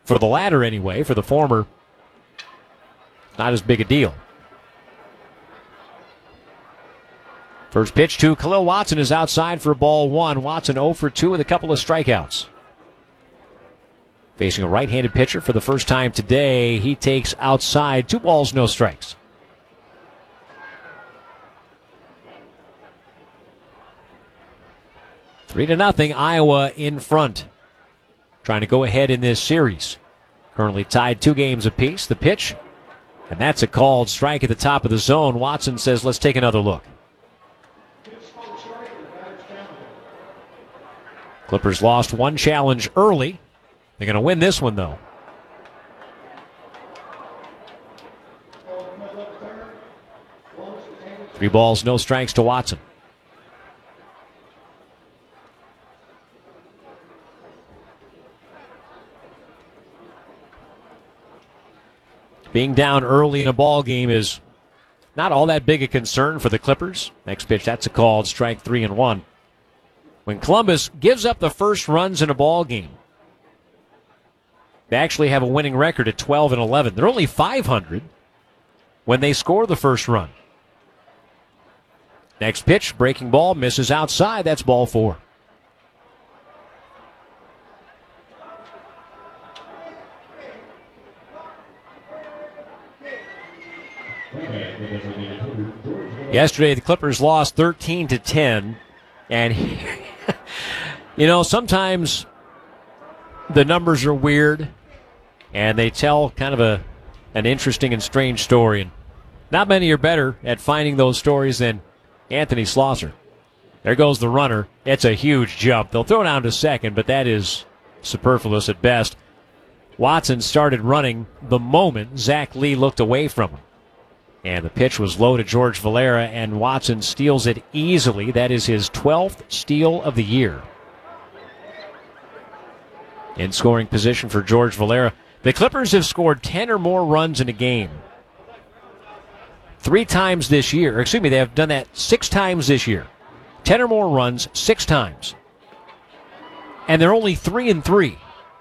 For the latter, anyway. For the former, not as big a deal. First pitch to Khalil Watson is outside for ball one. Watson 0 for 2 with a couple of strikeouts. Facing a right-handed pitcher for the first time today, he takes outside. 2 balls, no strikes. Three to nothing, Iowa in front. Trying to go ahead in this series. Currently tied 2 games apiece. The pitch, and that's a called strike at the top of the zone. Watson says, let's take another look. Clippers lost one challenge early. They're going to win this one, though. Three balls, no strikes to Watson. Being down early in a ball game is not all that big a concern for the Clippers. Next pitch, that's a called strike 3-1. When Columbus gives up the first runs in a ball game, they actually have a winning record at 12-11. They're only .500 when they score the first run. Next pitch, breaking ball, misses outside. That's ball 4. Yesterday, the Clippers lost 13-10, and sometimes the numbers are weird, and they tell kind of an interesting and strange story. And not many are better at finding those stories than Anthony Schlosser. There goes the runner. It's a huge jump. They'll throw down to second, but that is superfluous at best. Watson started running the moment Zach Lee looked away from him. And the pitch was low to George Valera, and Watson steals it easily. That is his 12th steal of the year. In scoring position for George Valera. The Clippers have scored 10 or more runs in a game 3 times this year. Excuse me, they have done that 6 times this year. 10 or more runs 6 times. And they're only 3-3.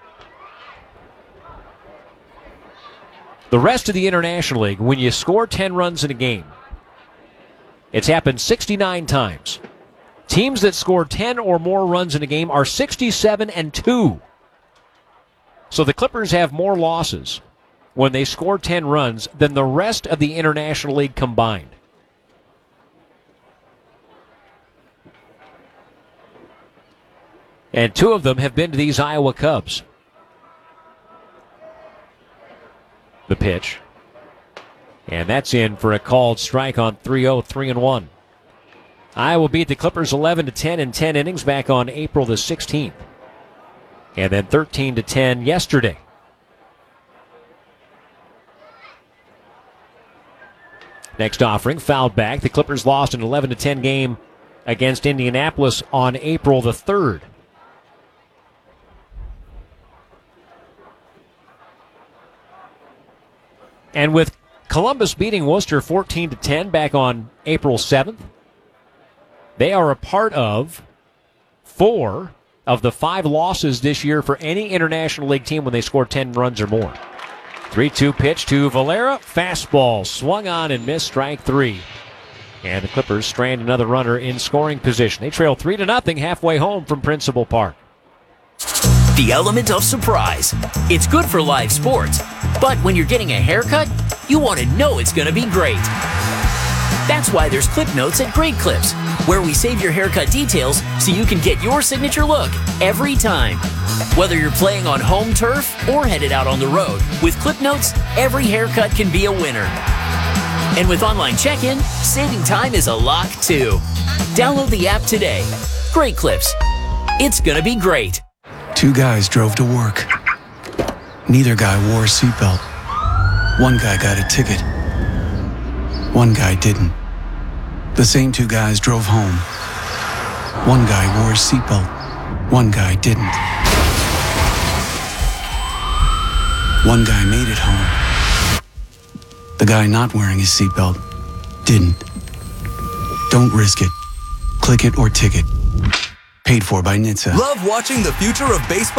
The rest of the International League, when you score 10 runs in a game, it's happened 69 times. Teams that score 10 or more runs in a game are 67-2. So the Clippers have more losses when they score 10 runs than the rest of the International League combined. And 2 of them have been to these Iowa Cubs. The pitch. And that's in for a called strike on 3-0, 3-1. Iowa beat the Clippers 11-10 in 10 innings back on April the 16th. And then 13-10 yesterday. Next offering, fouled back. The Clippers lost an 11-10 game against Indianapolis on April the 3rd. And with Columbus beating Worcester 14-10 back on April 7th, they are a part of 4 of the 5 losses this year for any International League team when they score 10 runs or more. 3-2 pitch to Valera. Fastball swung on and missed, strike 3. And the Clippers strand another runner in scoring position. They trail 3-0 halfway home from Principal Park. The element of surprise. It's good for live sports, but when you're getting a haircut, you want to know it's going to be great. That's why there's Clip Notes at Great Clips, where we save your haircut details so you can get your signature look every time. Whether you're playing on home turf or headed out on the road, with Clip Notes, every haircut can be a winner. And with online check-in, saving time is a lock too. Download the app today. Great Clips. It's going to be great. 2 guys drove to work. Neither guy wore a seatbelt. One guy got a ticket. One guy didn't. The same 2 guys drove home. One guy wore a seatbelt. One guy didn't. One guy made it home. The guy not wearing his seatbelt didn't. Don't risk it. Click it or ticket. Paid for by NHTSA. Love watching the future of baseball?